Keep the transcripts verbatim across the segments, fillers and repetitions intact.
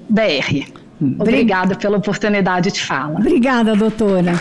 B R. Obrigada pela oportunidade de fala. Obrigada, doutora.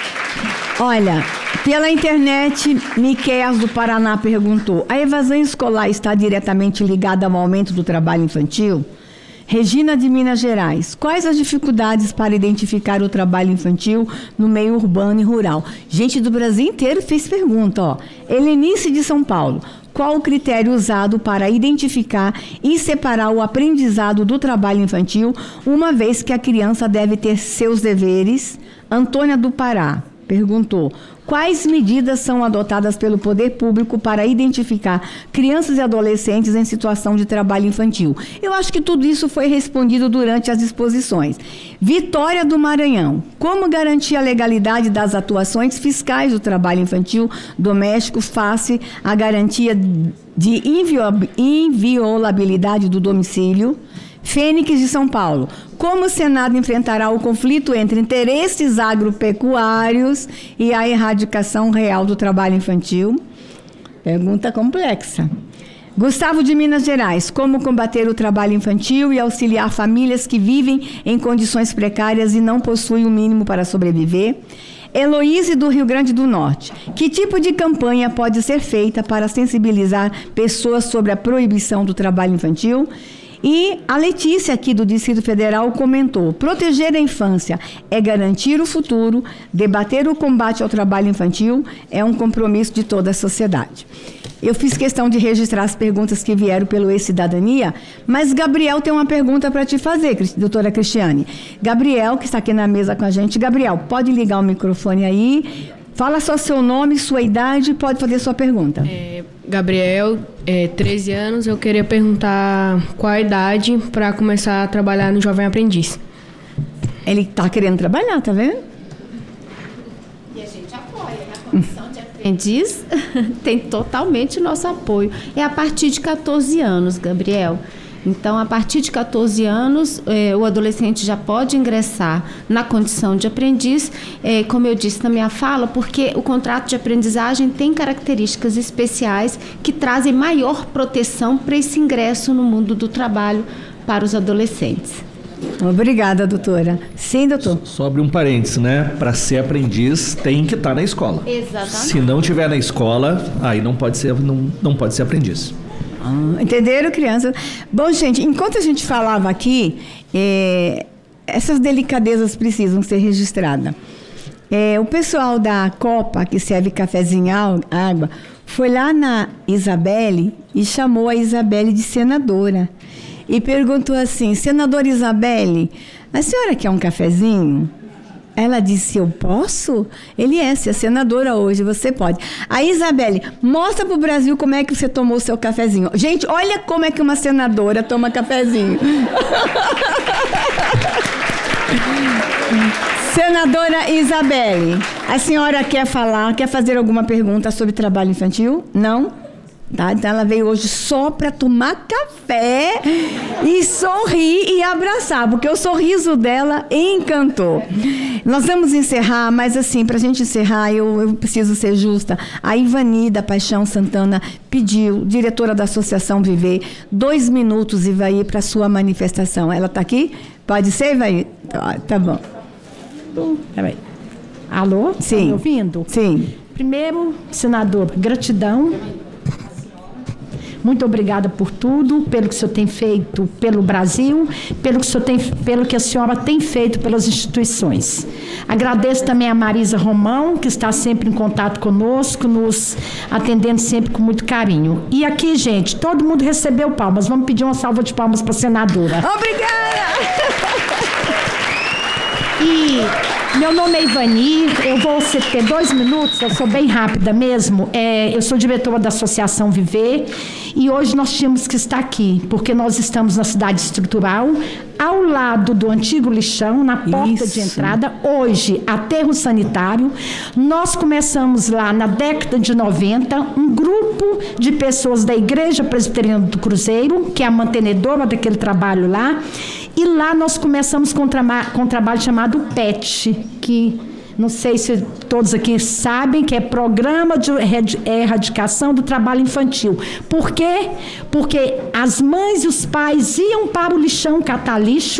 Olha, pela internet, Miquel do Paraná perguntou: a evasão escolar está diretamente ligada ao aumento do trabalho infantil? Regina de Minas Gerais: quais as dificuldades para identificar o trabalho infantil no meio urbano e rural? Gente do Brasil inteiro fez pergunta, ó. Helenice de São Paulo: qual o critério usado para identificar e separar o aprendizado do trabalho infantil, uma vez que a criança deve ter seus deveres? Antônia do Pará perguntou: quais medidas são adotadas pelo poder público para identificar crianças e adolescentes em situação de trabalho infantil? Eu acho que tudo isso foi respondido durante as exposições. Vitória do Maranhão: como garantir a legalidade das atuações fiscais do trabalho infantil doméstico face à garantia de inviolabilidade do domicílio? Fênix de São Paulo: como o Senado enfrentará o conflito entre interesses agropecuários e a erradicação real do trabalho infantil? Pergunta complexa. Gustavo de Minas Gerais: como combater o trabalho infantil e auxiliar famílias que vivem em condições precárias e não possuem o mínimo para sobreviver? Heloíse do Rio Grande do Norte: que tipo de campanha pode ser feita para sensibilizar pessoas sobre a proibição do trabalho infantil? E a Letícia, aqui do Distrito Federal, comentou: proteger a infância é garantir o futuro, debater o combate ao trabalho infantil é um compromisso de toda a sociedade. Eu fiz questão de registrar as perguntas que vieram pelo E-Cidadania, mas Gabriel tem uma pergunta para te fazer, doutora Cristiane. Gabriel, que está aqui na mesa com a gente. Gabriel, pode ligar o microfone aí, fala só seu nome, sua idade, pode fazer sua pergunta. É, Gabriel, é, treze anos, eu queria perguntar qual a idade para começar a trabalhar no Jovem Aprendiz. Ele está querendo trabalhar, tá vendo? E a gente apoia, na condição de aprendiz, tem totalmente nosso apoio. É a partir de catorze anos, Gabriel. Então, a partir de catorze anos, eh, o adolescente já pode ingressar na condição de aprendiz, eh, como eu disse na minha fala, porque o contrato de aprendizagem tem características especiais que trazem maior proteção para esse ingresso no mundo do trabalho para os adolescentes. Obrigada, doutora. Sim, doutor. Só abrir um parênteses, né? Para ser aprendiz, tem que estar na escola. Exatamente. Se não estiver na escola, aí não pode ser, não, não pode ser aprendiz. Ah, entenderam, crianças? Bom, gente, enquanto a gente falava aqui, é, essas delicadezas precisam ser registradas. É, o pessoal da Copa, que serve cafezinho e água, foi lá na Isabelle e chamou a Isabelle de senadora. E perguntou assim: senadora Isabelle, a senhora quer um cafezinho? Ela disse: eu posso? Ele é, se é senadora hoje, você pode. A Isabelle, mostra para o Brasil como é que você tomou o seu cafezinho. Gente, olha como é que uma senadora toma cafezinho. Senadora Isabelle, a senhora quer falar, quer fazer alguma pergunta sobre trabalho infantil? Não? Tá, então ela veio hoje só para tomar café e sorrir e abraçar, porque o sorriso dela encantou. Nós vamos encerrar, mas assim, para a gente encerrar, eu, eu preciso ser justa. A Ivani da Paixão Santana pediu, diretora da Associação Viver, dois minutos, Ivaí, para sua manifestação. Ela está aqui? Pode ser, Ivaí? Tá, tá bom. Peraí. Alô? Sim. Tá me ouvindo? Sim. Primeiro, senador, gratidão. Muito obrigada por tudo, pelo que o senhor tem feito pelo Brasil, pelo que, o senhor tem, pelo que a senhora tem feito pelas instituições. Agradeço também a Marisa Romão, que está sempre em contato conosco, nos atendendo sempre com muito carinho. E aqui, gente, todo mundo recebeu palmas. Vamos pedir uma salva de palmas para a senadora. Obrigada! E meu nome é Ivani, eu vou ter dois minutos, eu sou bem rápida mesmo. É, eu sou diretora da Associação Viver e hoje nós tínhamos que estar aqui, porque nós estamos na cidade estrutural, ao lado do antigo lixão, na porta Isso. de entrada, hoje, aterro sanitário. Nós começamos lá na década de noventa, um grupo de pessoas da Igreja Presbiteriana do Cruzeiro, que é a mantenedora daquele trabalho lá, e lá nós começamos com um, tra- com um trabalho chamado P E T, que não sei se todos aqui sabem, que é Programa de Erradicação do Trabalho Infantil. Por quê? Porque as mães e os pais iam para o lixão catar lixo,